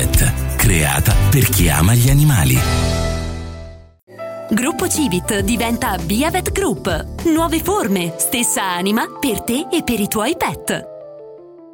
creata per chi ama gli animali. Gruppo Civit diventa Via Vet Group. Nuove forme, stessa anima per te e per i tuoi pet.